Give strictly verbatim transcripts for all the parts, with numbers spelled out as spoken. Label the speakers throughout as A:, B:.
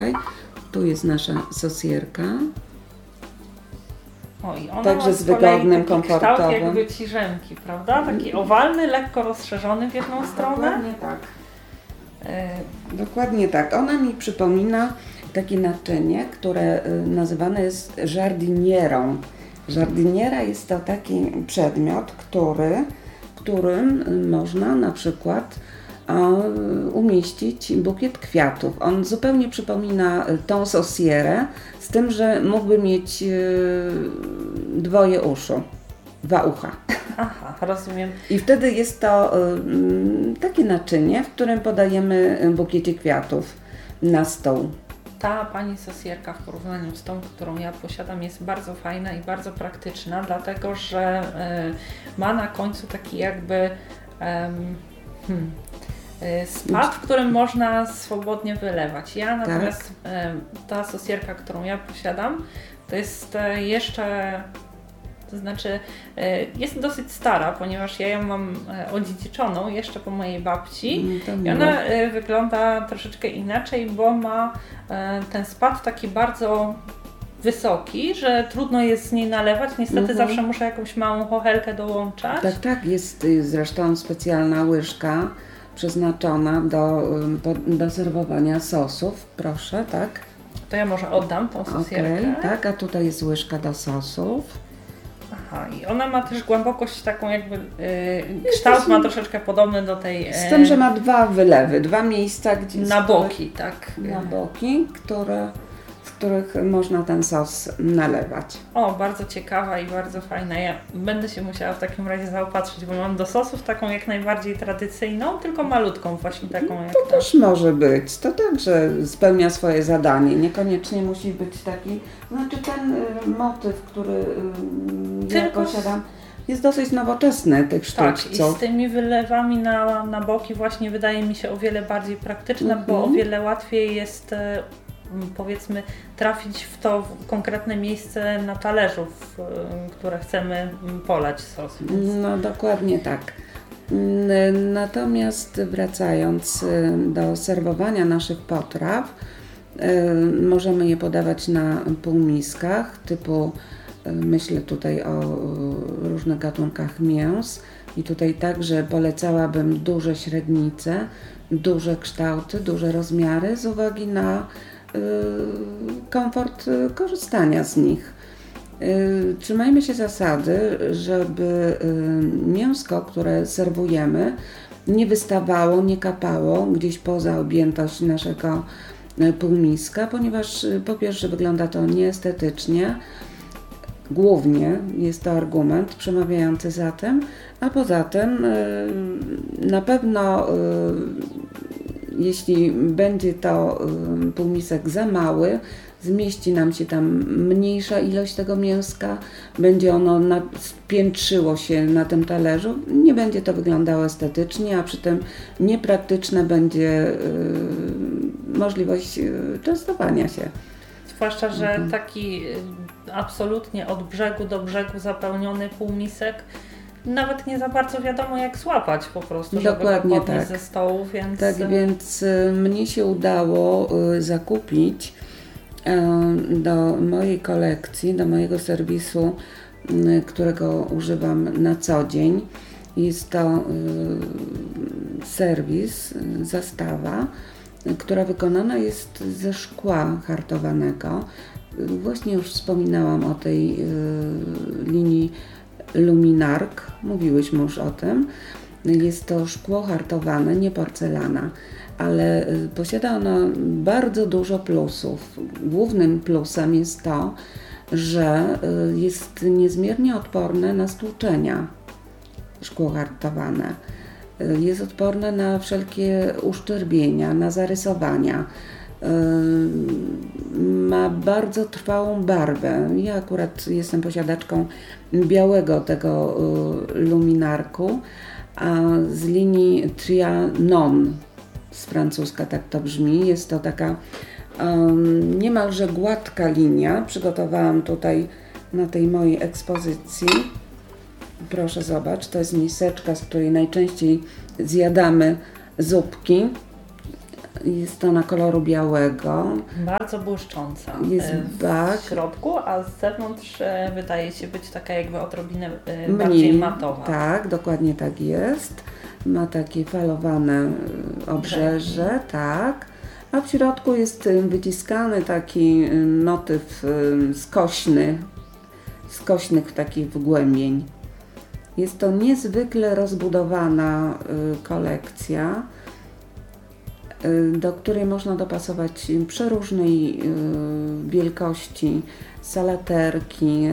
A: Tu jest nasza sosierka.
B: O, i ona
A: Także
B: ma
A: z wygodnym,
B: taki kształt
A: komfortowym.
B: jakby ciżemki, prawda? Taki owalny, lekko rozszerzony w jedną stronę.
A: Dokładnie tak.
B: Y-
A: Dokładnie tak. Ona mi przypomina takie naczynie, które y, nazywane jest żardinierą. Żardiniera jest to taki przedmiot, który, którym można na przykład umieścić bukiet kwiatów. On zupełnie przypomina tą sosierę, z tym, że mógłby mieć dwoje uszu, dwa ucha.
B: Aha, rozumiem.
A: I wtedy jest to takie naczynie, w którym podajemy bukiecie kwiatów na stół.
B: Ta pani sosierka w porównaniu z tą, którą ja posiadam, jest bardzo fajna i bardzo praktyczna, dlatego że y, ma na końcu taki jakby y, hmm, spad, w którym można swobodnie wylewać. Ja natomiast tak. Ta sosierka, którą ja posiadam, to jest jeszcze, to znaczy jest dosyć stara, ponieważ ja ją mam odziedziczoną jeszcze po mojej babci i ona wygląda troszeczkę inaczej, bo ma ten spad taki bardzo wysoki, że trudno jest z niej nalewać. Niestety mhm. zawsze muszę jakąś małą chochelkę dołączać.
A: Tak, tak, jest zresztą specjalna łyżka przeznaczona do, do serwowania sosów, proszę, tak?
B: To ja może oddam tą sosierkę.
A: Okay, tak, a tutaj jest łyżka do sosów.
B: Aha, i ona ma też głębokość taką jakby, yy, kształt ma troszeczkę podobny do tej... Yy,
A: z tym, że ma dwa wylewy, dwa miejsca, gdzie...
B: Na boki, tak.
A: Na boki, które... w których można ten sos nalewać.
B: O, bardzo ciekawa i bardzo fajna. Ja będę się musiała w takim razie zaopatrzyć, bo mam do sosów taką jak najbardziej tradycyjną, tylko malutką właśnie taką jak
A: to.
B: To
A: też może być. To także spełnia swoje zadanie. Niekoniecznie musi być taki... Znaczy ten y, motyw, który y, ja
B: tylko
A: posiadam, jest dosyć nowoczesny tych sztućców.
B: Tak, i z tymi wylewami na, na boki właśnie wydaje mi się o wiele bardziej praktyczne, mm-hmm. bo o wiele łatwiej jest powiedzmy trafić w to w konkretne miejsce na talerzu, w które chcemy polać sos. Więc...
A: No dokładnie tak. Natomiast wracając do serwowania naszych potraw, możemy je podawać na półmiskach typu, myślę tutaj o różnych gatunkach mięs i tutaj także polecałabym duże średnice, duże kształty, duże rozmiary z uwagi na komfort korzystania z nich. Trzymajmy się zasady, żeby mięsko, które serwujemy, nie wystawało, nie kapało gdzieś poza objętość naszego półmiska, ponieważ po pierwsze wygląda to nieestetycznie, głównie jest to argument przemawiający za tym, a poza tym na pewno jeśli będzie to półmisek za mały, zmieści nam się tam mniejsza ilość tego mięska, będzie ono na, spiętrzyło się na tym talerzu, nie będzie to wyglądało estetycznie, a przy tym niepraktyczna będzie y, możliwość y, częstowania się.
B: Zwłaszcza, że mhm. taki absolutnie od brzegu do brzegu zapełniony półmisek nawet nie za bardzo wiadomo jak złapać po prostu, żeby
A: Dokładnie
B: go podnieść
A: tak.
B: ze stołu, więc...
A: Tak, więc mnie się udało zakupić do mojej kolekcji, do mojego serwisu, którego używam na co dzień. Jest to serwis, zastawa, która wykonana jest ze szkła hartowanego. Właśnie już wspominałam o tej linii Luminark, mówiłyśmy już o tym. Jest to szkło hartowane, nie porcelana, ale posiada ono bardzo dużo plusów. Głównym plusem jest to, że jest niezmiernie odporne na stłuczenia, szkło hartowane. Jest odporne na wszelkie uszczerbienia, na zarysowania. Ma bardzo trwałą barwę. Ja akurat jestem posiadaczką białego tego luminarku, a z linii Trianon z francuska tak to brzmi. Jest to taka um, niemalże gładka linia. Przygotowałam tutaj na tej mojej ekspozycji. Proszę zobacz, to jest miseczka, z której najczęściej zjadamy zupki. Jest ona koloru białego.
B: Bardzo błyszcząca
A: Jest
B: e, w
A: bak.
B: środku, a z zewnątrz e, wydaje się być taka jakby odrobinę e,
A: Mniej,
B: bardziej matowa.
A: Tak, dokładnie tak jest. Ma takie falowane y, obrzeże, tak. A w środku jest y, wyciskany taki y, motyw y, skośny, skośnych takich wgłębień. Jest to niezwykle rozbudowana y, kolekcja, y, do której można dopasować przeróżnej y, wielkości salaterki,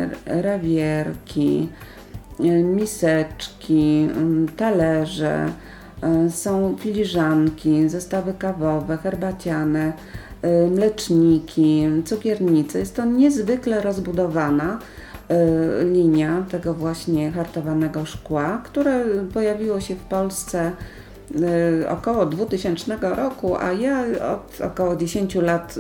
A: rawierki, y, miseczki, y, talerze, y, są filiżanki, zestawy kawowe, herbaciane, y, mleczniki, cukiernice. Jest to niezwykle rozbudowana linia tego właśnie hartowanego szkła, które pojawiło się w Polsce około dwutysięcznego roku, a ja od około dziesięciu lat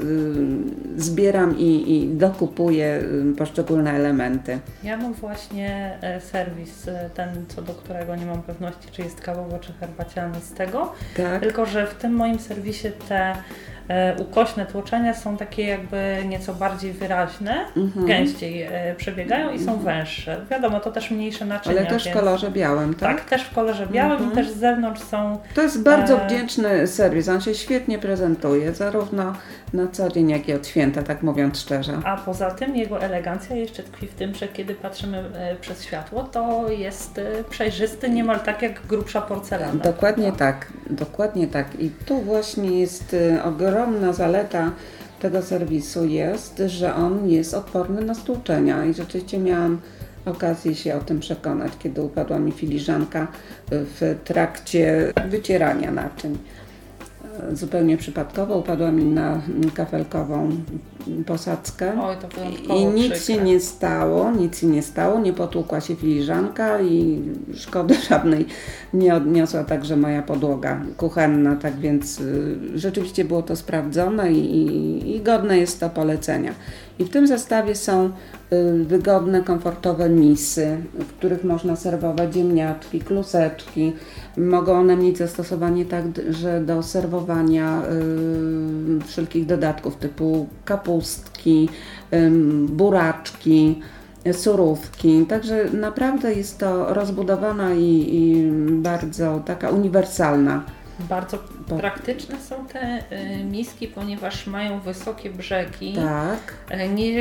A: zbieram i, i dokupuję poszczególne elementy.
B: Ja mam właśnie serwis, ten co do którego nie mam pewności, czy jest kawowo, czy herbaciany z tego,
A: Tak.
B: Tylko że w tym moim serwisie te e, ukośne tłoczenia są takie jakby nieco bardziej wyraźne,
A: Mhm.
B: gęściej e, przebiegają i są węższe. Wiadomo, to też mniejsze naczynia.
A: Ale też w
B: więc...
A: kolorze białym, tak?
B: Tak, też w kolorze białym
A: Mhm.
B: i też z zewnątrz są...
A: To jest bardzo
B: e...
A: wdzięczny serwis, on się świetnie prezentuje, zarówno na co dzień, jak i od święta, tak mówiąc szczerze.
B: A poza tym jego elegancja jeszcze tkwi w tym, że kiedy patrzymy e, przez światło, to jest e, przejrzysty, niemal tak jak grubsza porcelana.
A: Dokładnie tak, dokładnie tak. I tu właśnie jest y, ogromna zaleta tego serwisu jest, że on jest odporny na stłuczenia i rzeczywiście miałam okazję się o tym przekonać, kiedy upadła mi filiżanka w trakcie wycierania naczyń. Zupełnie przypadkowo upadła mi na kafelkową posadzkę.
B: Oj, to wyjątkowo
A: I nic
B: przykre.
A: się nie stało, nic się nie stało, nie potłukła się filiżanka i szkody żadnej nie odniosła także moja podłoga kuchenna, tak więc y, rzeczywiście było to sprawdzone i, i, i godne jest to polecenia. I w tym zestawie są y, wygodne, komfortowe misy, w których można serwować ziemniaczki, kluseczki. Mogą one mieć zastosowanie także do serwowania y, wszelkich dodatków typu kapustki, y, buraczki, surówki. Także naprawdę jest to rozbudowana i, i bardzo taka uniwersalna.
B: Bardzo praktyczne są te y, miski, ponieważ mają wysokie brzegi.
A: Tak.
B: Y, nie, y,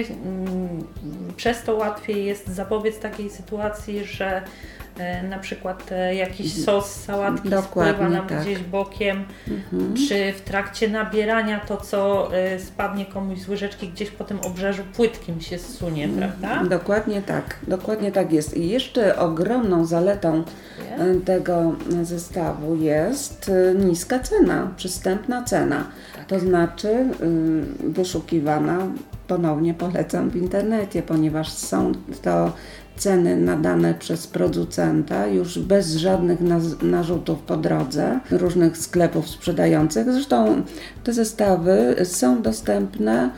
B: przez to łatwiej jest zapobiec takiej sytuacji, że y, na przykład y, jakiś sos z sałatki
A: Dokładnie
B: spływa nam
A: tak.
B: gdzieś bokiem,
A: Mhm.
B: czy w trakcie nabierania to, co y, spadnie komuś z łyżeczki gdzieś po tym obrzeżu płytkim się zsunie, prawda?
A: Dokładnie tak, dokładnie tak jest. I jeszcze ogromną zaletą
B: Jest.
A: tego zestawu jest y, niska cena, przystępna cena. To znaczy y, wyszukiwana, ponownie polecam w internecie, ponieważ są to ceny nadane przez producenta już bez żadnych naz- narzutów po drodze, różnych sklepów sprzedających. Zresztą te zestawy są dostępne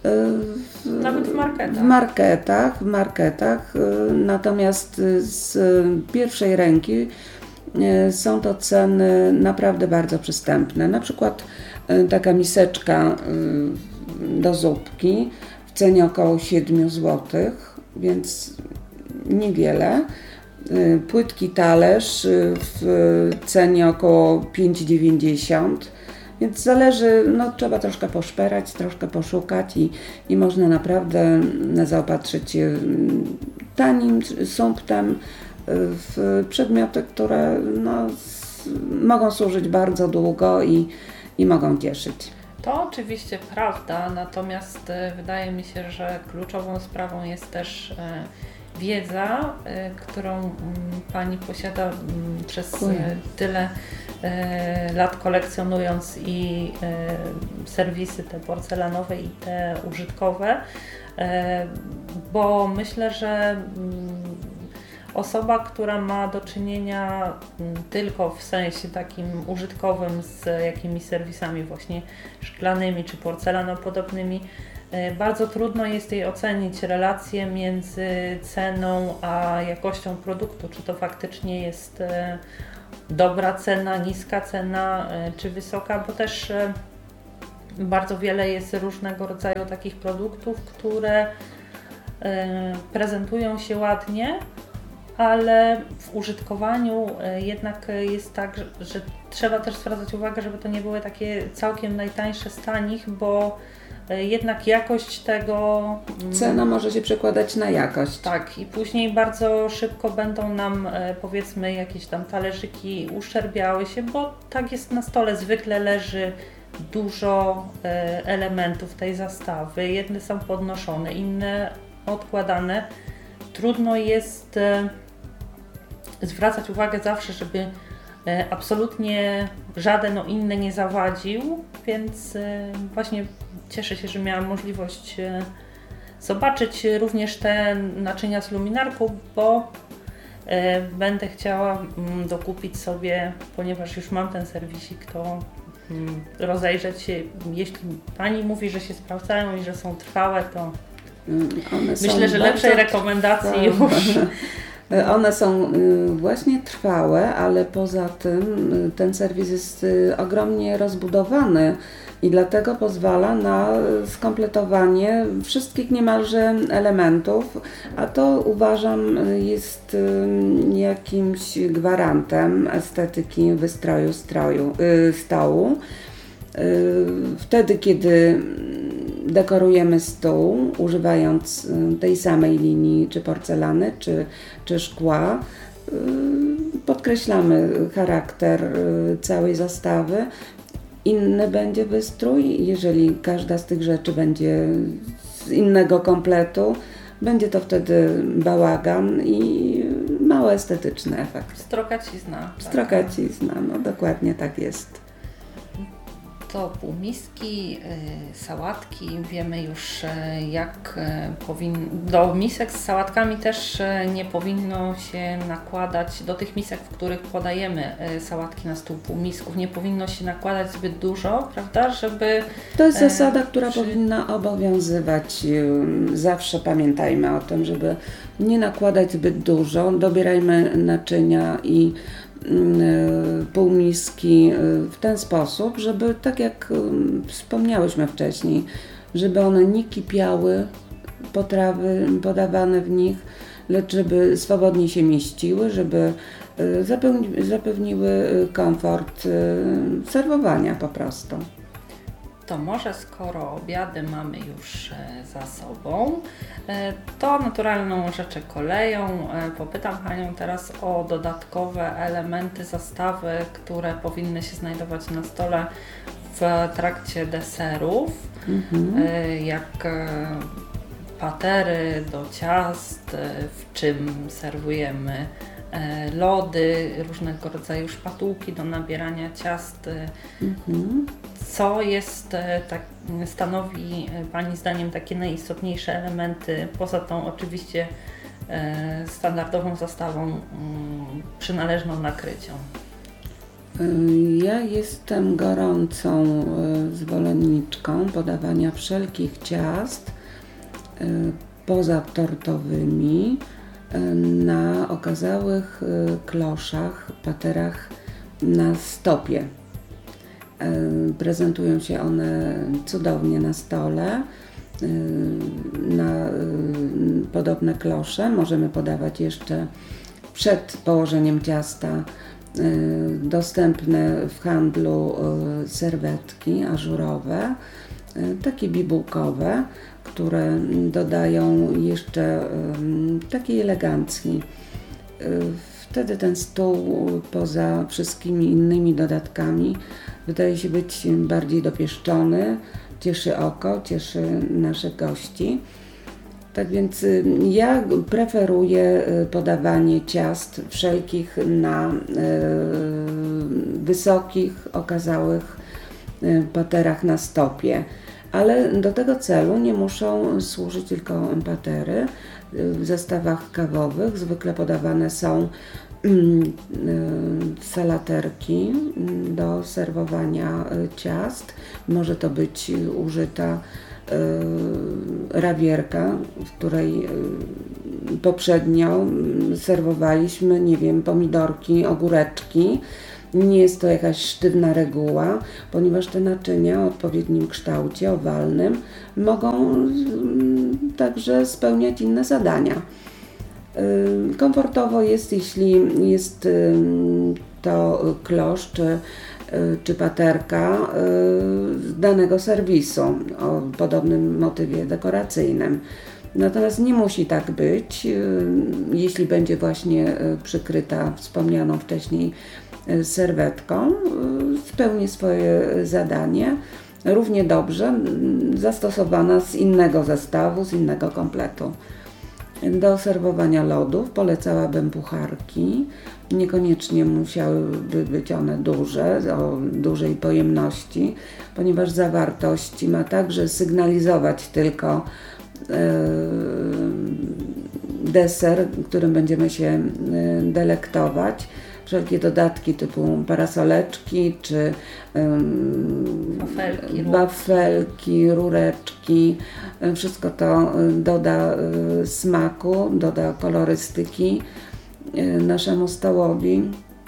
A: w,
B: Nawet w marketach.
A: w marketach, w marketach. Natomiast z pierwszej ręki są to ceny naprawdę bardzo przystępne. Na przykład taka miseczka do zupki w cenie około siedem złotych, więc niewiele. Płytki talerz w cenie około pięć dziewięćdziesiąt, więc zależy, no trzeba troszkę poszperać, troszkę poszukać i, i można naprawdę zaopatrzyć się tanim sumptem w przedmioty, które no, s- mogą służyć bardzo długo i, i mogą cieszyć.
B: To oczywiście prawda, natomiast e, wydaje mi się, że kluczową sprawą jest też e, wiedza, e, którą mm, Pani posiada mm, przez e,
A: Dziękuję.
B: tyle e, lat kolekcjonując i e, serwisy te porcelanowe i te użytkowe, e, bo myślę, że mm, osoba, która ma do czynienia mm, tylko w sensie takim użytkowym z jakimiś serwisami właśnie szklanymi czy porcelanopodobnymi, e, bardzo trudno jest jej ocenić relację między ceną a jakością produktu, czy to faktycznie jest e, dobra cena, niska cena, e, czy wysoka, bo też e, bardzo wiele jest różnego rodzaju takich produktów, które prezentują się ładnie, ale w użytkowaniu jednak jest tak, że, że trzeba też zwracać uwagę, żeby to nie były takie całkiem najtańsze z tanich, bo jednak jakość tego...
A: Cena może się przekładać na jakość.
B: Tak, i później bardzo szybko będą nam, powiedzmy, jakieś tam talerzyki uszczerbiały się, bo tak jest na stole, zwykle leży dużo elementów tej zastawy. Jedne są podnoszone, inne odkładane. Trudno jest zwracać uwagę zawsze, żeby absolutnie żaden inny nie zawadził, więc właśnie cieszę się, że miałam możliwość zobaczyć również te naczynia z luminarką, bo będę chciała dokupić sobie, ponieważ już mam ten serwisik, to rozejrzeć się. Jeśli Pani mówi, że się sprawdzają i że są trwałe, to
A: one
B: myślę, że lepszej rekomendacji trwałe. Już.
A: One są właśnie trwałe, ale poza tym ten serwis jest ogromnie rozbudowany i dlatego pozwala na skompletowanie wszystkich niemalże elementów, a to uważam jest jakimś gwarantem estetyki wystroju stroju, stołu. Wtedy, kiedy dekorujemy stół, używając tej samej linii, czy porcelany, czy, czy szkła, podkreślamy charakter całej zastawy. Inny będzie wystrój, jeżeli każda z tych rzeczy będzie z innego kompletu, będzie to wtedy bałagan i mało estetyczny efekt.
B: Strokacizna. Tak.
A: Strokacizna, no dokładnie tak jest.
B: To półmiski, y, sałatki, wiemy już y, jak y, powinno, do misek z sałatkami też y, nie powinno się nakładać, do tych misek, w których podajemy y, sałatki na stół półmisków, nie powinno się nakładać zbyt dużo, prawda, żeby...
A: To jest zasada,
B: y,
A: która
B: przy...
A: powinna obowiązywać. Y, zawsze pamiętajmy o tym, żeby nie nakładać zbyt dużo, dobierajmy naczynia i półmiski w ten sposób, żeby, tak jak wspomniałyśmy wcześniej, żeby one nie kipiały, potrawy podawane w nich, lecz żeby swobodnie się mieściły, żeby zapewni, zapewniły komfort serwowania po prostu.
B: To może skoro obiady mamy już za sobą, to naturalną rzeczą koleją popytam Panią teraz o dodatkowe elementy zastawy, które powinny się znajdować na stole w trakcie deserów, mhm. jak patery do ciast, w czym serwujemy lody, różnego rodzaju szpatułki do nabierania ciast. Mhm. Co jest, tak, stanowi Pani zdaniem takie najistotniejsze elementy, poza tą oczywiście standardową zastawą przynależną nakrycią?
A: Ja jestem gorącą zwolenniczką podawania wszelkich ciast poza tortowymi na okazałych kloszach, paterach na stopie. Prezentują się one cudownie na stole. Na podobne klosze możemy podawać jeszcze przed położeniem ciasta dostępne w handlu serwetki ażurowe, takie bibułkowe, które dodają jeszcze takiej elegancji. Wtedy ten stół poza wszystkimi innymi dodatkami wydaje się być bardziej dopieszczony, cieszy oko, cieszy naszych gości. Tak więc ja preferuję podawanie ciast wszelkich na wysokich, okazałych paterach na stopie. Ale do tego celu nie muszą służyć tylko patery. W zestawach kawowych zwykle podawane są salaterki do serwowania ciast. Może to być użyta rawierka, w której poprzednio serwowaliśmy, nie wiem, pomidorki, ogóreczki. Nie jest to jakaś sztywna reguła, ponieważ te naczynia o odpowiednim kształcie, owalnym, mogą także spełniać inne zadania. Komfortowo jest, jeśli jest to klosz czy, czy paterka z danego serwisu o podobnym motywie dekoracyjnym. Natomiast nie musi tak być, jeśli będzie właśnie przykryta wspomnianą wcześniej serwetką, spełni swoje zadanie równie dobrze zastosowana z innego zestawu, z innego kompletu. Do serwowania lodów polecałabym pucharki. Niekoniecznie musiałyby być one duże, o dużej pojemności, ponieważ zawartość ma także sygnalizować tylko deser, którym będziemy się delektować. Wszelkie dodatki typu parasoleczki czy um,
B: wafelki,
A: wafelki, rureczki, wszystko to doda y, smaku, doda kolorystyki y, naszemu stołowi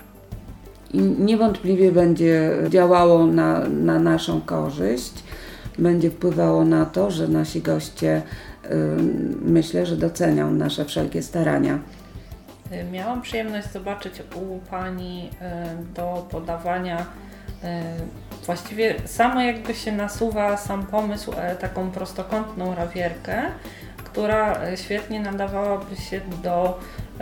A: i niewątpliwie będzie działało na, na naszą korzyść, będzie wpływało na to, że nasi goście y, myślę, że docenią nasze wszelkie starania.
B: Miałam przyjemność zobaczyć u Pani do podawania, właściwie samo jakby się nasuwa sam pomysł, taką prostokątną rawierkę, która świetnie nadawałaby się do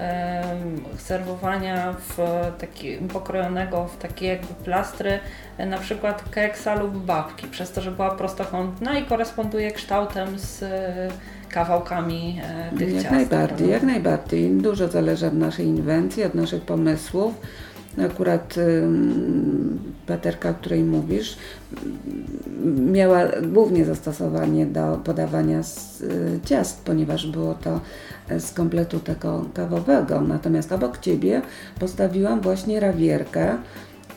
B: serwowania w taki, pokrojonego w takie jakby plastry, na przykład keksa lub babki, przez to, że była prostokątna i koresponduje kształtem z kawałkami tych
A: jak
B: ciast.
A: Najbardziej, jak najbardziej. Dużo zależy od naszej inwencji, od naszych pomysłów. Akurat y, paterka, o której mówisz, miała głównie zastosowanie do podawania z, y, ciast, ponieważ było to z kompletu tego kawowego. Natomiast obok Ciebie postawiłam właśnie rawierkę. Y,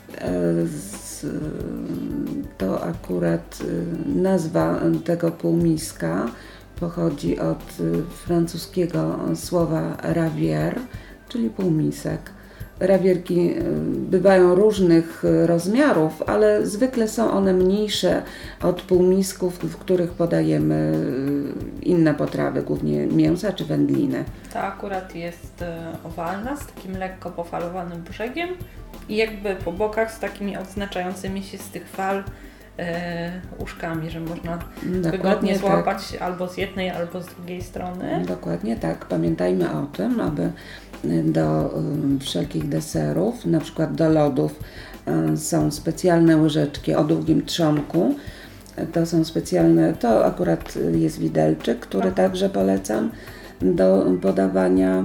A: z, y, to akurat y, nazwa tego półmiska pochodzi od francuskiego słowa ravier, czyli półmisek. Rawierki bywają różnych rozmiarów, ale zwykle są one mniejsze od półmisków, w których podajemy inne potrawy, głównie mięsa czy wędliny.
B: Ta akurat jest owalna, z takim lekko pofalowanym brzegiem i jakby po bokach z takimi odznaczającymi się z tych fal uszkami, że można Dokładnie wygodnie złapać tak. albo z jednej, albo z drugiej strony.
A: Dokładnie tak. Pamiętajmy o tym, aby do wszelkich deserów, na przykład do lodów, są specjalne łyżeczki o długim trzonku. To są specjalne, to akurat jest widelczyk, który tak. także polecam do podawania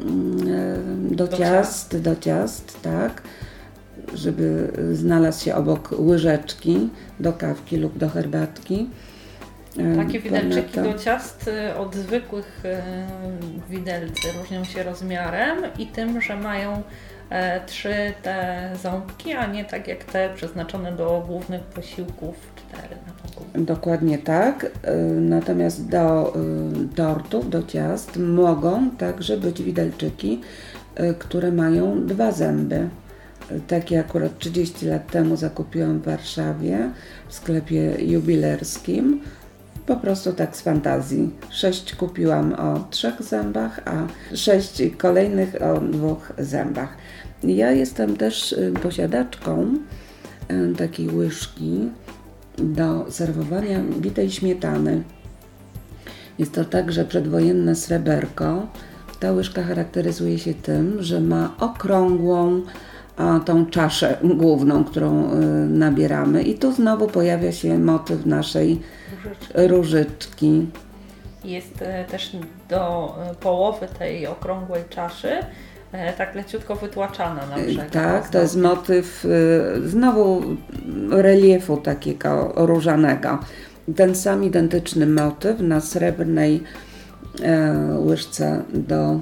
A: do, do ciast, ciast, do ciast, tak. Żeby znalazł się obok łyżeczki do kawki lub do herbatki.
B: Takie widelczyki do ciast od zwykłych widelcy różnią się rozmiarem i tym, że mają trzy te ząbki, a nie tak jak te przeznaczone do głównych posiłków, cztery na ogół.
A: Dokładnie tak. Natomiast do tortów, do ciast mogą także być widelczyki, które mają dwa zęby. Takie akurat trzydzieści lat temu zakupiłam w Warszawie w sklepie jubilerskim. Po prostu tak z fantazji. Sześć kupiłam o trzech zębach, a sześć kolejnych o dwóch zębach. Ja jestem też posiadaczką takiej łyżki do serwowania bitej śmietany. Jest to także przedwojenne sreberko. Ta łyżka charakteryzuje się tym, że ma okrągłą a tą czaszę główną, którą y, nabieramy. I tu znowu pojawia się motyw naszej różyczki. różyczki.
B: Jest e, też do e, połowy tej okrągłej czaszy e, tak leciutko wytłaczana na brzeg.
A: Tak, to jest motyw y, znowu reliefu takiego różanego. Ten sam identyczny motyw na srebrnej e, łyżce do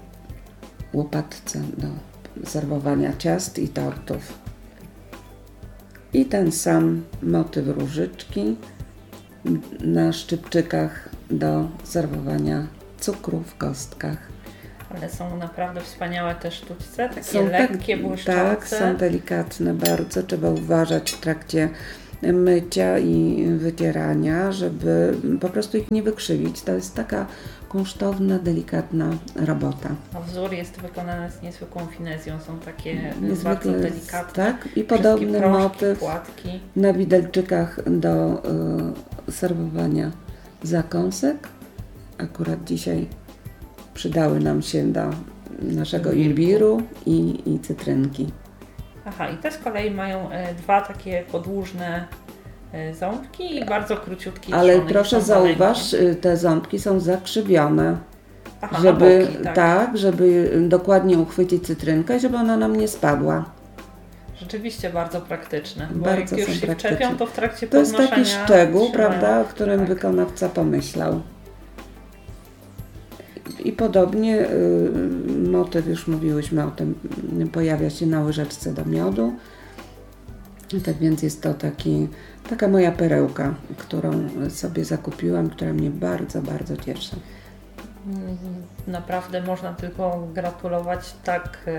A: łopatce, do serwowania ciast i tortów. I ten sam motyw różyczki na szczypczykach do serwowania cukru w kostkach.
B: Ale są naprawdę wspaniałe te sztućce, takie
A: Są
B: lekkie,
A: tak,
B: błyszczące.
A: tak, są delikatne bardzo. Trzeba uważać w trakcie mycia i wycierania, żeby po prostu ich nie wykrzywić. To jest taka kunsztowna, delikatna robota.
B: A wzór jest wykonany z niezwykłą finezją, są takie
A: Niezwykle,
B: bardzo delikatne.
A: tak, i podobny
B: proszki,
A: motyw
B: płatki.
A: na widelczykach do y, serwowania zakąsek. Akurat dzisiaj przydały nam się do naszego imbiru i, i cytrynki.
B: Aha, i te z kolei mają e, dwa takie podłużne e, ząbki i bardzo króciutki
A: Ale
B: trzony,
A: proszę
B: są
A: zauważ,
B: maleńkie.
A: y, te ząbki są zakrzywione,
B: Aha,
A: żeby
B: na boki, tak.
A: tak, żeby dokładnie uchwycić cytrynkę, żeby ona nam nie spadła.
B: Rzeczywiście bardzo praktyczne, bo
A: Bardzo
B: jak już
A: są
B: się
A: praktyczne.
B: wczepią, to w trakcie
A: To jest
B: podnoszenia
A: taki szczegół,
B: trzymają.
A: prawda, o którym
B: Tak.
A: wykonawca pomyślał. I podobnie y, motyw, już mówiłyśmy o tym, pojawia się na łyżeczce do miodu. Tak więc jest to taki, taka moja perełka, którą sobie zakupiłam, która mnie bardzo, bardzo cieszy.
B: Naprawdę można tylko gratulować tak e,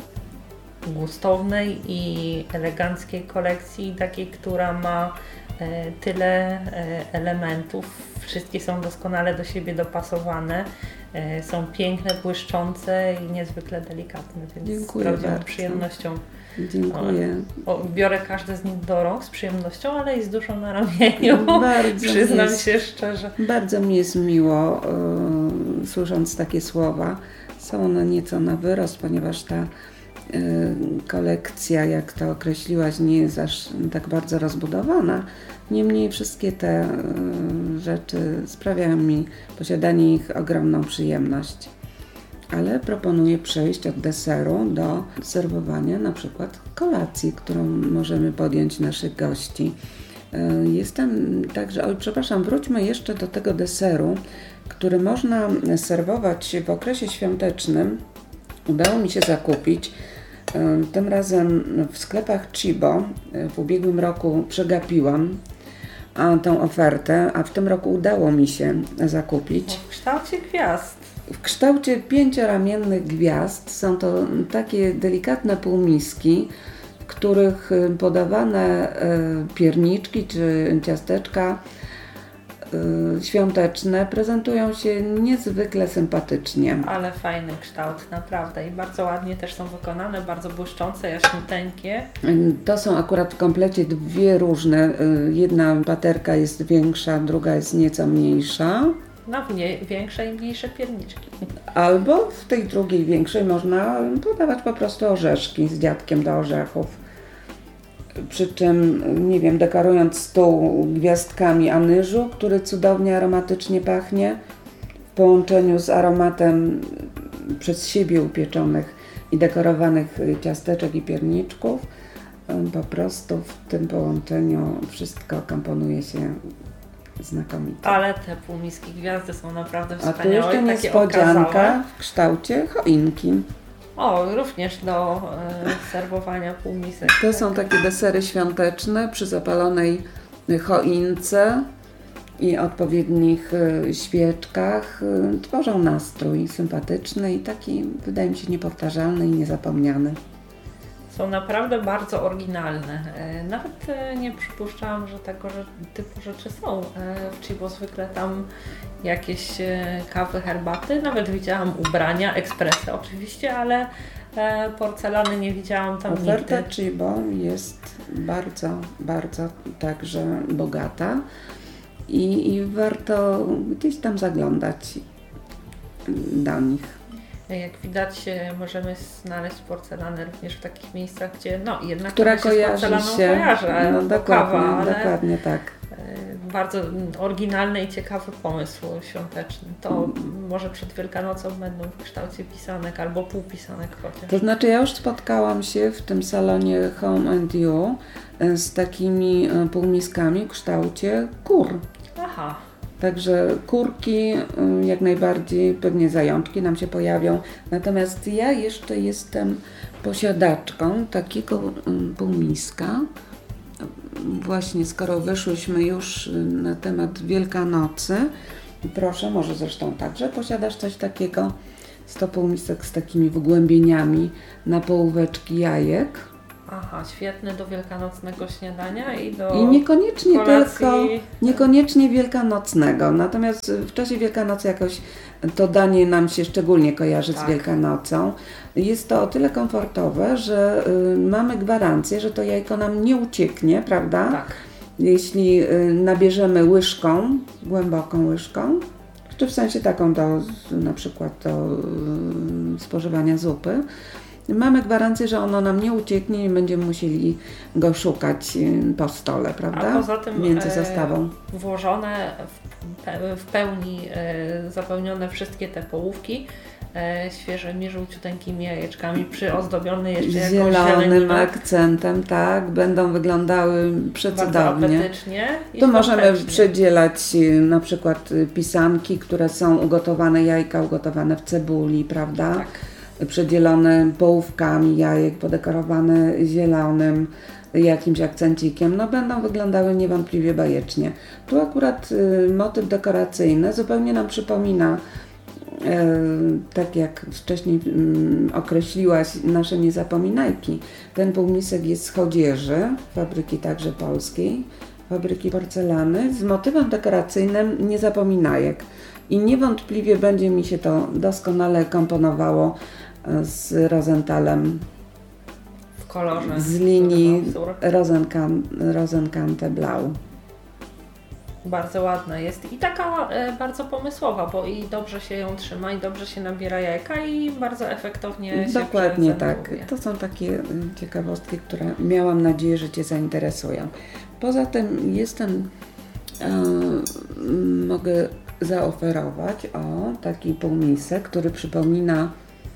B: gustownej i eleganckiej kolekcji, takiej, która ma e, tyle e, elementów. Wszystkie są doskonale do siebie dopasowane, e, są piękne, błyszczące i niezwykle delikatne, więc
A: Dziękuję
B: z prawdziwą
A: bardzo.
B: przyjemnością
A: Dziękuję.
B: o, biorę każde z nich do rąk z przyjemnością, ale i z duszą na ramieniu.
A: Bardzo
B: Przyznam
A: jest.
B: się szczerze.
A: Bardzo mi jest miło, y, słysząc takie słowa. Są one nieco na wyrost, ponieważ ta y, kolekcja, jak to określiłaś, nie jest aż tak bardzo rozbudowana. Niemniej wszystkie te y, rzeczy sprawiają mi, posiadanie ich, ogromną przyjemność. Ale proponuję przejść od deseru do serwowania na przykład kolacji, którą możemy podjąć naszych gości. Jestem także, oj przepraszam, wróćmy jeszcze do tego deseru, który można serwować w okresie świątecznym. Udało mi się zakupić, tym razem w sklepach Chibo. W ubiegłym roku przegapiłam tą ofertę, a w tym roku udało mi się zakupić.
B: W kształcie gwiazd.
A: W kształcie pięcioramiennych gwiazd są to takie delikatne półmiski, w których podawane pierniczki czy ciasteczka świąteczne prezentują się niezwykle sympatycznie.
B: Ale fajny kształt, naprawdę. I bardzo ładnie też są wykonane, bardzo błyszczące, jaśniuteńkie.
A: To są akurat w komplecie dwie różne. Jedna paterka jest większa, druga jest nieco mniejsza.
B: No, nie, większe i mniejsze pierniczki.
A: Albo w tej drugiej większej można podawać po prostu orzeszki z dziadkiem do orzechów. Przy czym, nie wiem, dekorując stół gwiazdkami anyżu, który cudownie aromatycznie pachnie, w połączeniu z aromatem przez siebie upieczonych i dekorowanych ciasteczek i pierniczków, po prostu w tym połączeniu wszystko komponuje się znakomicie.
B: Ale te półmiski gwiazdy są naprawdę
A: A tu
B: wspaniałe,
A: jeszcze
B: takie
A: niespodzianka
B: okazałe.
A: w kształcie choinki.
B: O, również do e, serwowania półmisek.
A: To są takie desery świąteczne przy zapalonej choince i odpowiednich y, świeczkach. Y, tworzą nastrój sympatyczny i taki, wydaje mi się, niepowtarzalny i niezapomniany.
B: Są naprawdę bardzo oryginalne. E, Nawet e, nie przypuszczałam, że tego że, typu rzeczy są. E, W Chibo zwykle tam jakieś e, kawy, herbaty, nawet widziałam ubrania, ekspresy oczywiście, ale e, porcelany nie widziałam tam
A: Oferta
B: nigdy.
A: Chibo jest bardzo, bardzo także bogata i, i warto gdzieś tam zaglądać do nich.
B: Jak widać, e, możemy znaleźć porcelanę również w takich miejscach, gdzie no jednak
A: Która
B: się z
A: kojarzy
B: porcelaną
A: się,
B: kojarzy,
A: no
B: bo
A: dokładnie,
B: kawa, ale
A: dokładnie tak.
B: e, bardzo oryginalny i ciekawy pomysł świąteczny. To może przed Wielkanocą będą w kształcie pisanek albo półpisanek chociaż.
A: To znaczy ja już spotkałam się w tym salonie Home and You z takimi półmiskami w kształcie kur.
B: Aha.
A: Także kurki jak najbardziej, pewnie zajączki nam się pojawią. Natomiast ja jeszcze jestem posiadaczką takiego półmiska. Właśnie skoro wyszłyśmy już na temat Wielkanocy, proszę, może zresztą także posiadasz coś takiego. sto półmisek z takimi wgłębieniami na połóweczki jajek.
B: Aha, świetny do wielkanocnego śniadania i do
A: I niekoniecznie
B: kolacji.
A: tylko, niekoniecznie wielkanocnego. Natomiast w czasie Wielkanocy jakoś to danie nam się szczególnie kojarzy
B: Tak.
A: z Wielkanocą. Jest to o tyle komfortowe, że y, mamy gwarancję, że to jajko nam nie ucieknie, prawda?
B: Tak.
A: Jeśli y, nabierzemy łyżką, głęboką łyżką, czy w sensie taką do na przykład do y, spożywania zupy, mamy gwarancję, że ono nam nie ucieknie i będziemy musieli go szukać y, po stole, prawda?
B: A poza tym
A: Między
B: e,
A: zastawą.
B: włożone, w, pe- w pełni e, zapełnione wszystkie te połówki e, świeżymi, żółciuteńkimi jajeczkami, przyozdobione jeszcze jakąś
A: Zielonym
B: zieleniną.
A: akcentem, tak, będą wyglądały
B: Bardzo
A: przecudownie.
B: apetycznie. i
A: Tu możemy
B: świątecznie.
A: przydzielać y, na przykład y, pisanki, które są ugotowane, jajka ugotowane w cebuli, prawda?
B: Tak.
A: Przedzielone połówkami jajek, podekorowane zielonym jakimś akcencikiem, no będą wyglądały niewątpliwie bajecznie. Tu akurat y, motyw dekoracyjny zupełnie nam przypomina, y, tak jak wcześniej y, określiłaś, nasze niezapominajki. Ten półmisek jest z chodzieży, fabryki także polskiej, fabryki porcelany, z motywem dekoracyjnym niezapominajek. I niewątpliwie będzie mi się to doskonale komponowało z Rosenthalem
B: W kolorze.
A: z linii
B: Wzór.
A: Rosenkan- Rosenkante Blau.
B: Bardzo ładna jest i taka e, bardzo pomysłowa, bo i dobrze się ją trzyma, i dobrze się nabiera jajka, i bardzo efektownie się
A: Dokładnie
B: prezentuje.
A: tak. To są takie y, ciekawostki, które miałam nadzieję, że Cię zainteresują. Poza tym jestem, y, mogę zaoferować o taki półmisek, który przypomina,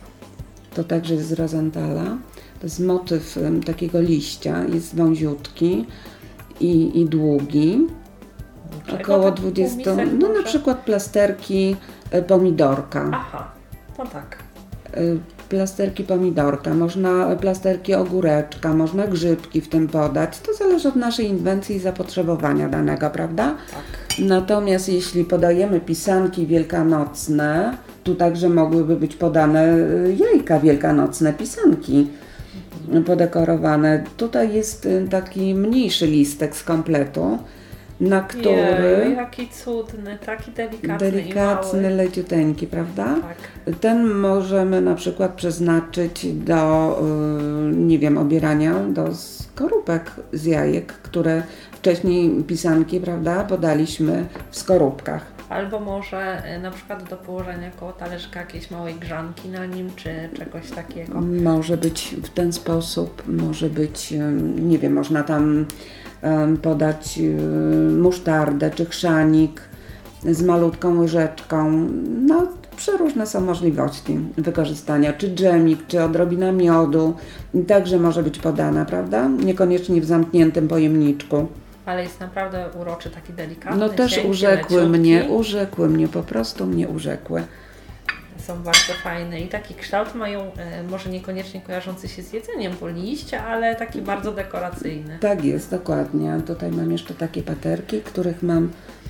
A: to także z Rosenthala. To jest motyw y, takiego liścia, jest wąziutki i, i długi.
B: Czego
A: Około
B: taki
A: dwadzieścia,
B: półmisek
A: no na
B: może?
A: przykład plasterki y, pomidorka.
B: Aha, no tak.
A: Y, plasterki pomidorka, można plasterki ogóreczka, można grzybki w tym podać. To zależy od naszej inwencji i zapotrzebowania danego, prawda?
B: Tak.
A: Natomiast jeśli podajemy pisanki wielkanocne, tu także mogłyby być podane y, jajka wielkanocne, pisanki podekorowane. Tutaj jest y, taki mniejszy listek z kompletu, na który
B: Jej, jaki cudny, taki delikatny,
A: delikatny,
B: i mały.
A: leciuteńki, prawda?
B: Tak.
A: Ten możemy na przykład przeznaczyć do, y, nie wiem, obierania do skorupek z jajek, które wcześniej pisanki, prawda, podaliśmy w skorupkach.
B: Albo może e, na przykład do położenia koło talerzyka jakiejś małej grzanki na nim, czy czegoś takiego.
A: Może być w ten sposób, może być, y, nie wiem, można tam y, podać y, musztardę czy chrzanik z malutką łyżeczką. No, przeróżne są możliwości wykorzystania, czy dżemik, czy odrobina miodu. Także może być podana, prawda? Niekoniecznie w zamkniętym pojemniczku.
B: Ale jest naprawdę uroczy, taki delikatny,
A: No też
B: cienki,
A: urzekły
B: leciutki.
A: mnie, urzekły mnie, po prostu mnie urzekły.
B: Są bardzo fajne i taki kształt mają, e, może niekoniecznie kojarzący się z jedzeniem, bo liście, ale taki bardzo dekoracyjny.
A: Tak jest, dokładnie. Tutaj mam jeszcze takie paterki, których mam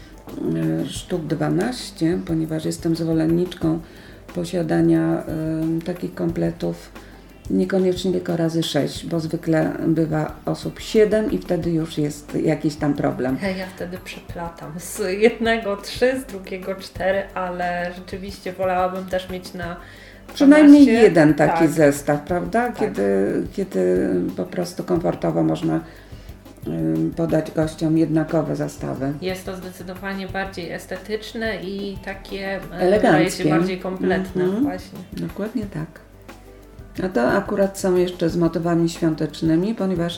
A: y, sztuk dwanaście, ponieważ jestem zwolenniczką posiadania y, takich kompletów, niekoniecznie tylko razy sześć, bo zwykle bywa osób siedem i wtedy już jest jakiś tam problem.
B: Ja wtedy przeplatam z jednego trzy, z drugiego cztery, ale rzeczywiście wolałabym też mieć na
A: Przynajmniej
B: dwanaście.
A: jeden taki
B: Tak.
A: zestaw, prawda?
B: Tak.
A: Kiedy, kiedy po prostu komfortowo można y, podać gościom jednakowe zestawy.
B: Jest to zdecydowanie bardziej estetyczne i takie e,
A: Eleganckie.
B: wydaje się bardziej kompletne
A: Mhm.
B: właśnie.
A: Dokładnie tak. A to akurat są jeszcze z motywami świątecznymi, ponieważ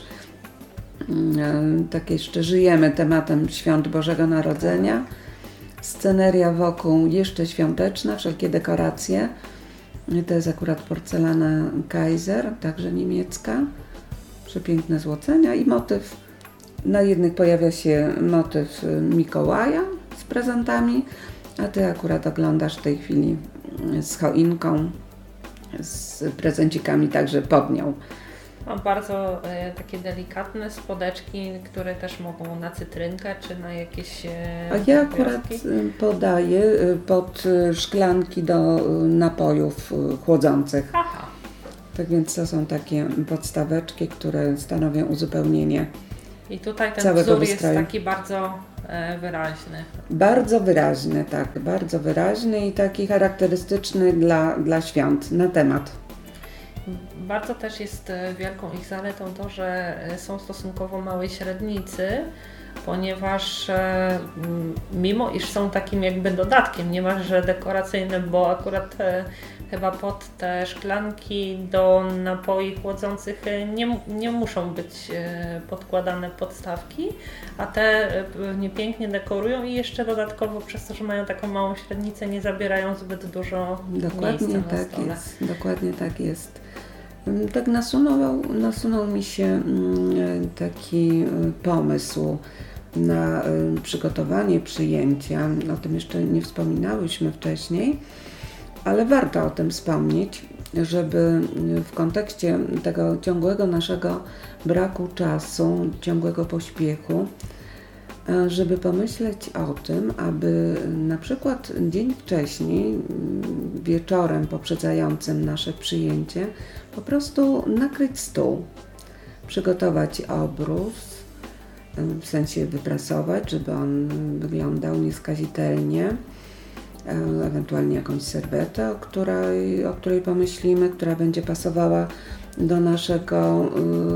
A: mm, tak jeszcze żyjemy tematem świąt Bożego Narodzenia. Sceneria wokół jeszcze świąteczna, wszelkie dekoracje. To jest akurat porcelana Kaiser, także niemiecka. Przepiękne złocenia i motyw. Na jednych pojawia się motyw Mikołaja z prezentami, a Ty akurat oglądasz w tej chwili z choinką, z prezencikami także pod nią.
B: Mam bardzo e, takie delikatne spodeczki, które też mogą na cytrynkę czy na jakieś e,
A: A ja akurat
B: gwiazdki.
A: podaję pod szklanki do napojów chłodzących.
B: Aha.
A: Tak więc to są takie podstaweczki, które stanowią uzupełnienie.
B: I tutaj ten
A: całego
B: wzór
A: wystroju.
B: jest taki bardzo e, wyraźny.
A: Bardzo wyraźny, tak, bardzo wyraźny i taki charakterystyczny dla, dla świąt, na temat.
B: Bardzo też jest wielką ich zaletą to, że są stosunkowo małej średnicy, ponieważ e, mimo iż są takim jakby dodatkiem, niemalże dekoracyjnym, bo akurat e, chyba pod te szklanki do napoi chłodzących nie, nie muszą być e, podkładane podstawki, a te pewnie pięknie dekorują i jeszcze dodatkowo przez to, że mają taką małą średnicę, nie zabierają zbyt dużo
A: Dokładnie
B: miejsca na
A: tak
B: stole.
A: jest, dokładnie tak jest. Tak nasunął, nasunął mi się taki pomysł na przygotowanie przyjęcia. O tym jeszcze nie wspominałyśmy wcześniej, ale warto o tym wspomnieć, żeby w kontekście tego ciągłego naszego braku czasu, ciągłego pośpiechu, żeby pomyśleć o tym, aby na przykład dzień wcześniej, wieczorem poprzedzającym nasze przyjęcie, po prostu nakryć stół, przygotować obrus, w sensie wyprasować, żeby on wyglądał nieskazitelnie, ewentualnie jakąś serwetę, o której, o której pomyślimy, która będzie pasowała do naszego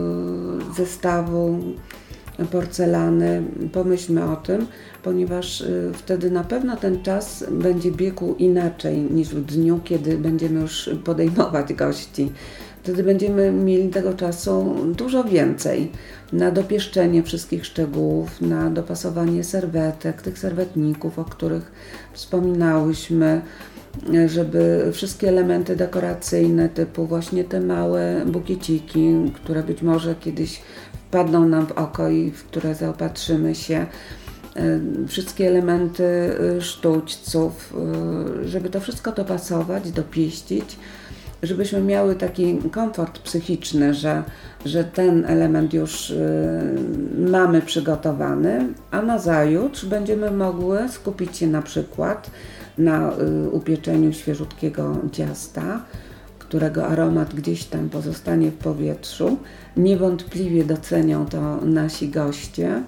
A: zestawu porcelany. Pomyślmy o tym, ponieważ wtedy na pewno ten czas będzie biegł inaczej niż w dniu, kiedy będziemy już podejmować gości. Wtedy będziemy mieli tego czasu dużo więcej na dopieszczenie wszystkich szczegółów, na dopasowanie serwetek, tych serwetników, o których wspominałyśmy, żeby wszystkie elementy dekoracyjne typu właśnie te małe bukieciki, które być może kiedyś wpadną nam w oko i w które zaopatrzymy się, wszystkie elementy sztućców, żeby to wszystko dopasować, dopieścić, żebyśmy miały taki komfort psychiczny, że, że ten element już mamy przygotowany, a nazajutrz będziemy mogły skupić się na przykład na upieczeniu świeżutkiego ciasta, którego aromat gdzieś tam pozostanie w powietrzu. Niewątpliwie docenią to nasi goście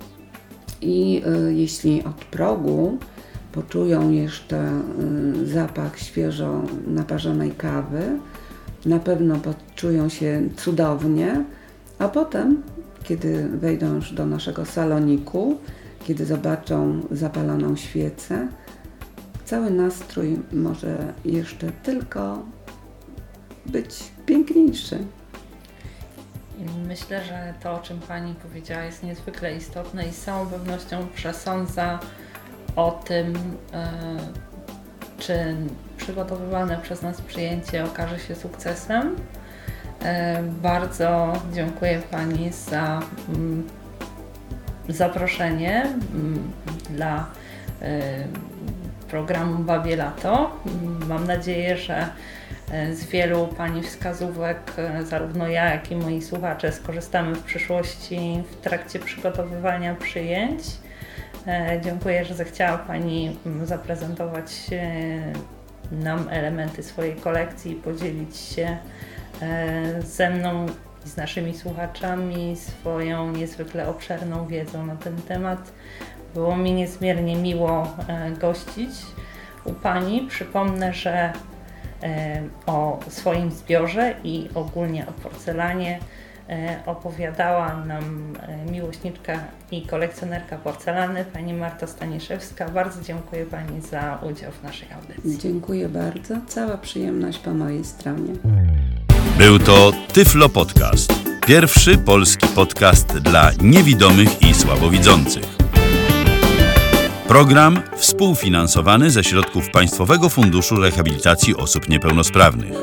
A: i y, jeśli od progu poczują jeszcze y, zapach świeżo naparzonej kawy, na pewno poczują się cudownie, a potem, kiedy wejdą już do naszego saloniku, kiedy zobaczą zapaloną świecę, cały nastrój może jeszcze tylko być piękniejszy.
B: Myślę, że to, o czym Pani powiedziała, jest niezwykle istotne i z całą pewnością przesądza o tym, czy przygotowywane przez nas przyjęcie okaże się sukcesem. Bardzo dziękuję Pani za zaproszenie dla programu Babie Lato. Mam nadzieję, że z wielu Pani wskazówek zarówno ja, jak i moi słuchacze skorzystamy w przyszłości w trakcie przygotowywania przyjęć. Dziękuję, że zechciała Pani zaprezentować nam elementy swojej kolekcji i podzielić się ze mną i z naszymi słuchaczami swoją niezwykle obszerną wiedzą na ten temat. Było mi niezmiernie miło gościć u Pani. Przypomnę, że o swoim zbiorze i ogólnie o porcelanie opowiadała nam miłośniczka i kolekcjonerka porcelany, Pani Marta Staniszewska. Bardzo dziękuję Pani za udział w naszej audycji.
A: Dziękuję bardzo. Cała przyjemność po mojej stronie.
C: Był to Tyflo Podcast. Pierwszy polski podcast dla niewidomych i słabowidzących. Program współfinansowany ze środków Państwowego Funduszu Rehabilitacji Osób Niepełnosprawnych.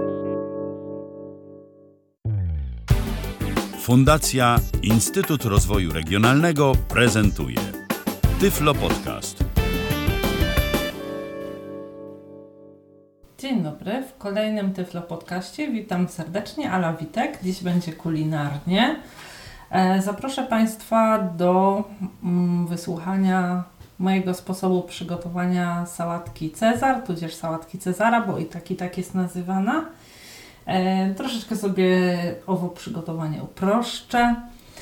C: Fundacja Instytut Rozwoju Regionalnego prezentuje Tyflo Podcast.
B: Dzień dobry, w kolejnym Tyflo Podcaście witam serdecznie, Ala Witek, dziś będzie kulinarnie. Zaproszę Państwa do wysłuchania mojego sposobu przygotowania sałatki Cezar, tudzież sałatki Cezara, bo i tak i tak jest nazywana. Troszeczkę sobie owo przygotowanie uproszczę.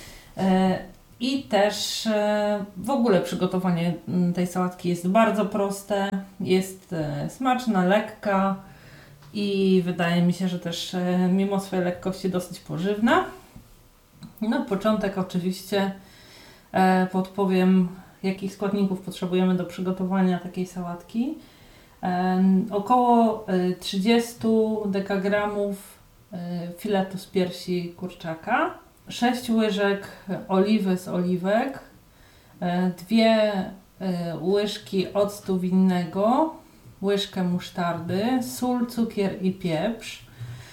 B: I też w ogóle przygotowanie tej sałatki jest bardzo proste, jest smaczna, lekka i wydaje mi się, że też mimo swojej lekkości dosyć pożywna. Na początek oczywiście podpowiem, jakich składników potrzebujemy do przygotowania takiej sałatki. Około trzydzieści dekagramów filetu z piersi kurczaka, sześć łyżek oliwy z oliwek, dwie łyżki octu winnego, łyżkę musztardy, sól, cukier i pieprz,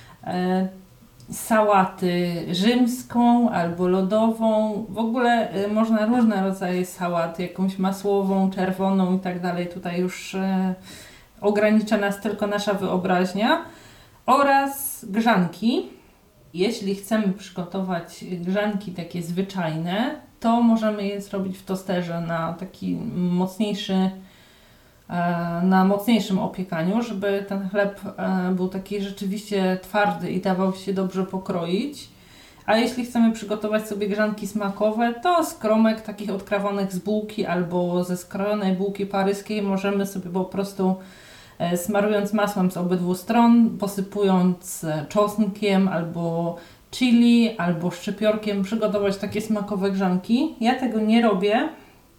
B: sałaty rzymską albo lodową, w ogóle można różne rodzaje sałat, jakąś masłową, czerwoną i tak dalej, tutaj już ogranicza nas tylko nasza wyobraźnia, oraz grzanki. Jeśli chcemy przygotować grzanki takie zwyczajne, to możemy je zrobić w tosterze na taki mocniejszy, na mocniejszym opiekaniu, żeby ten chleb był taki rzeczywiście twardy i dawał się dobrze pokroić. A jeśli chcemy przygotować sobie grzanki smakowe, to z kromek takich odkrawanych z bułki albo ze skrojonej bułki paryskiej możemy sobie po prostu, smarując masłem z obydwu stron, posypując czosnkiem albo chili, albo szczypiorkiem, przygotować takie smakowe grzanki. Ja tego nie robię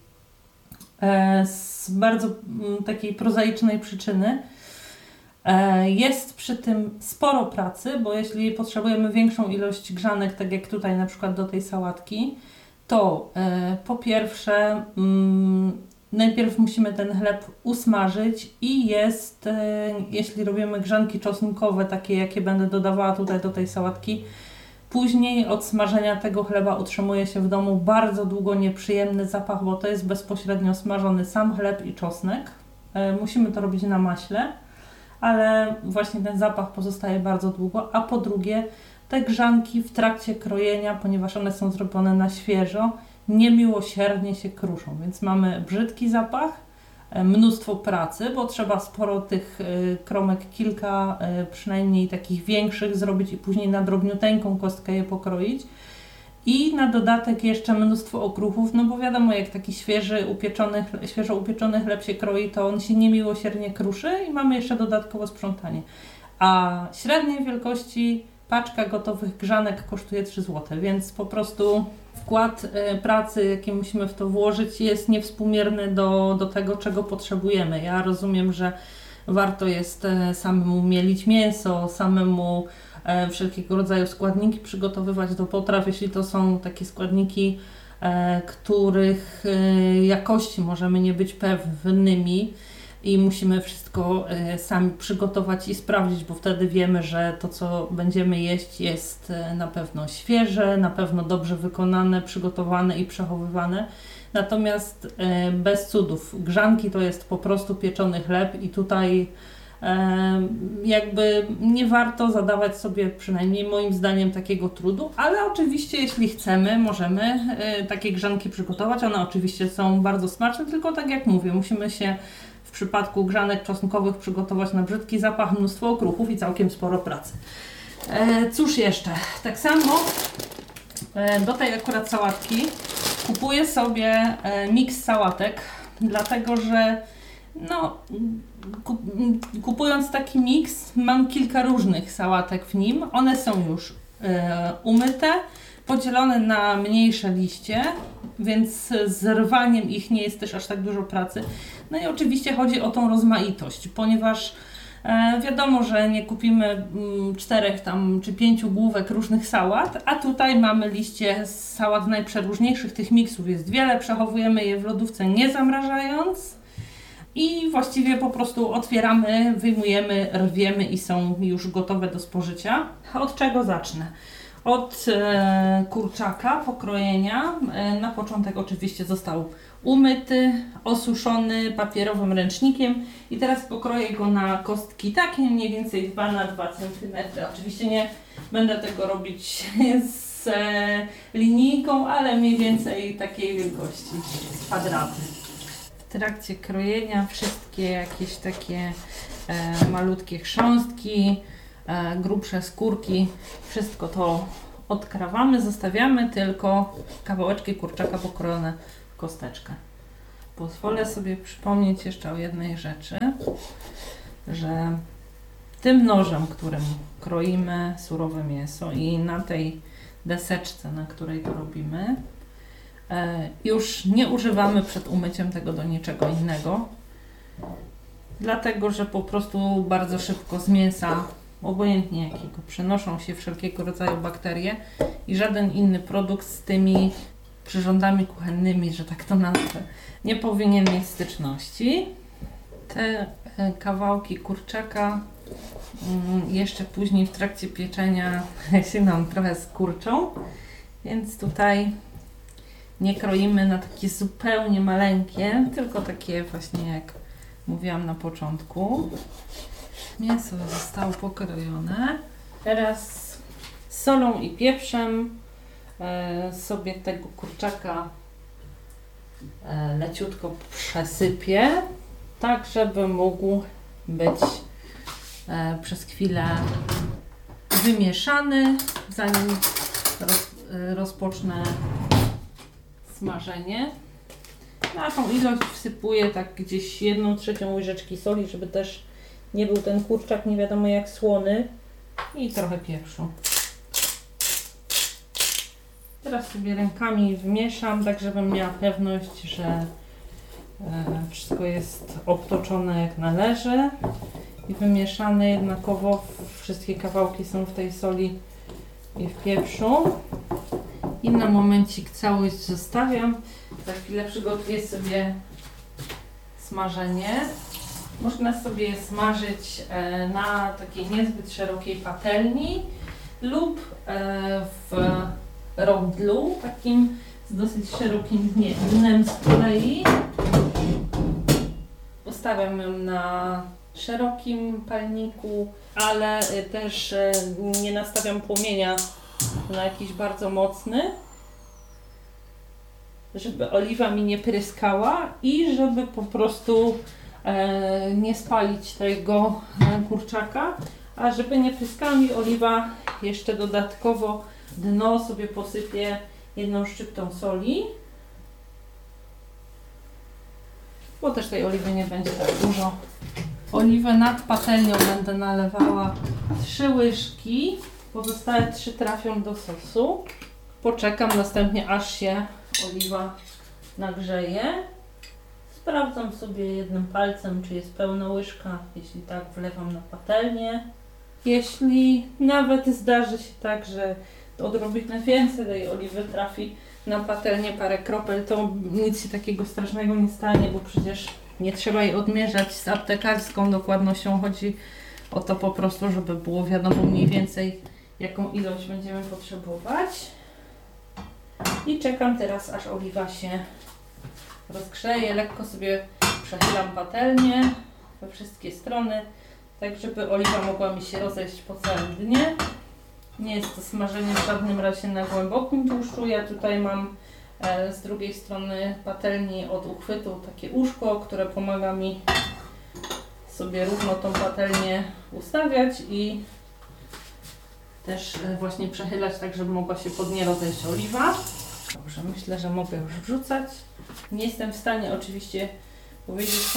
B: z bardzo takiej prozaicznej przyczyny. Jest przy tym sporo pracy, bo jeśli potrzebujemy większą ilość grzanek, tak jak tutaj na przykład do tej sałatki, to po pierwsze najpierw musimy ten chleb usmażyć i jest, jeśli robimy grzanki czosnkowe, takie jakie będę dodawała tutaj do tej sałatki, później od smażenia tego chleba utrzymuje się w domu bardzo długo nieprzyjemny zapach, bo to jest bezpośrednio smażony sam chleb i czosnek. Musimy to robić na maśle, ale właśnie ten zapach pozostaje bardzo długo, a po drugie te grzanki w trakcie krojenia, ponieważ one są zrobione na świeżo, niemiłosiernie się kruszą, więc mamy brzydki zapach, mnóstwo pracy, bo trzeba sporo tych kromek, kilka przynajmniej takich większych zrobić i później na drobniuteńką kostkę je pokroić. I na dodatek jeszcze mnóstwo okruchów, no bo wiadomo, jak taki świeży upieczony, świeżo upieczony chleb się kroi, to on się niemiłosiernie kruszy i mamy jeszcze dodatkowo sprzątanie. A średniej wielkości paczka gotowych grzanek kosztuje trzy złote, więc po prostu wkład pracy, jaki musimy w to włożyć, jest niewspółmierny do, do tego, czego potrzebujemy. Ja rozumiem, że warto jest samemu mielić mięso, samemu wszelkiego rodzaju składniki przygotowywać do potraw, jeśli to są takie składniki, których jakości możemy nie być pewnymi i musimy wszystko sami przygotować i sprawdzić, bo wtedy wiemy, że to, co będziemy jeść, jest na pewno świeże, na pewno dobrze wykonane, przygotowane i przechowywane. Natomiast bez cudów, grzanki to jest po prostu pieczony chleb i tutaj jakby nie warto zadawać sobie, przynajmniej moim zdaniem, takiego trudu, ale oczywiście jeśli chcemy, możemy takie grzanki przygotować. One oczywiście są bardzo smaczne, tylko tak jak mówię, musimy się w przypadku grzanek czosnkowych przygotować na brzydki zapach, mnóstwo okruchów i całkiem sporo pracy. E, cóż jeszcze? Tak samo e, do tej akurat sałatki kupuję sobie e, miks sałatek, dlatego że no, kupując taki miks mam kilka różnych sałatek w nim. One są już e, umyte, podzielone na mniejsze liście, więc z rwaniem ich nie jest też aż tak dużo pracy. No i oczywiście chodzi o tą rozmaitość, ponieważ e, wiadomo, że nie kupimy mm, czterech tam czy pięciu główek różnych sałat, a tutaj mamy liście z sałat najprzeróżniejszych, tych miksów jest wiele, przechowujemy je w lodówce nie zamrażając i właściwie po prostu otwieramy, wyjmujemy, rwiemy i są już gotowe do spożycia. Od czego zacznę? od e, kurczaka, pokrojenia. E, na początek oczywiście został umyty, osuszony papierowym ręcznikiem i teraz pokroję go na kostki takie mniej więcej dwa na dwa centymetry. Oczywiście nie będę tego robić z e, linijką, ale mniej więcej takiej wielkości, kwadraty. W trakcie krojenia wszystkie jakieś takie e, malutkie chrząstki, e, grubsze skórki, wszystko to odkrawamy, zostawiamy tylko kawałeczki kurczaka pokrojone w kosteczkę. Pozwolę sobie przypomnieć jeszcze o jednej rzeczy, że tym nożem, którym kroimy surowe mięso i na tej deseczce, na której to robimy, już nie używamy przed umyciem tego do niczego innego, dlatego że po prostu bardzo szybko z mięsa, obojętnie jakiego, przenoszą się wszelkiego rodzaju bakterie i żaden inny produkt z tymi przyrządami kuchennymi, że tak to nazwę, nie powinien mieć styczności. Te kawałki kurczaka jeszcze później w trakcie pieczenia się nam trochę skurczą, więc tutaj nie kroimy na takie zupełnie maleńkie, tylko takie właśnie jak mówiłam na początku. Mięso zostało pokrojone. Teraz solą i pieprzem e, sobie tego kurczaka e, leciutko przesypię, tak żeby mógł być e, przez chwilę wymieszany, zanim roz, e, rozpocznę smażenie. Na tą ilość wsypuję tak gdzieś jedną trzecią łyżeczki soli, żeby też nie był ten kurczak nie wiadomo jak słony, i trochę pieprzu. Teraz sobie rękami wmieszam, tak żebym miała pewność, że e, wszystko jest obtoczone jak należy i wymieszane jednakowo. Wszystkie kawałki są w tej soli i w pieprzu. I na momencik całość zostawiam. Za chwilę przygotuję sobie smażenie. Można sobie smażyć na takiej niezbyt szerokiej patelni lub w rodlu, takim z dosyć szerokim dnem z kolei. Ustawiam ją na szerokim palniku, ale też nie nastawiam płomienia na jakiś bardzo mocny, żeby oliwa mi nie pryskała i żeby po prostu e, nie spalić tego kurczaka, a żeby nie pryskała mi oliwa, jeszcze dodatkowo dno sobie posypię jedną szczyptą soli, bo też tej oliwy nie będzie tak dużo. Oliwę nad patelnią będę nalewała trzy łyżki. Pozostałe trzy trafią do sosu. Poczekam następnie, aż się oliwa nagrzeje. Sprawdzam sobie jednym palcem, czy jest pełna łyżka. Jeśli tak, wlewam na patelnię. Jeśli nawet zdarzy się tak, że odrobinę więcej tej oliwy trafi na patelnię, parę kropel, to nic się takiego strasznego nie stanie, bo przecież nie trzeba jej odmierzać z aptekarską dokładnością. Chodzi o to po prostu, żeby było wiadomo mniej więcej, jaką ilość będziemy potrzebować. I czekam teraz, aż oliwa się rozgrzeje. Lekko sobie przechylam patelnię we wszystkie strony, tak żeby oliwa mogła mi się rozejść po całym dnie. Nie jest to smażenie w żadnym razie na głębokim tłuszczu. Ja tutaj mam e, z drugiej strony patelni od uchwytu takie uszko, które pomaga mi sobie równo tą patelnię ustawiać i też e, właśnie przechylać, tak żeby mogła się pod nie rozejść oliwa. Dobrze, myślę, że mogę już wrzucać. Nie jestem w stanie oczywiście powiedzieć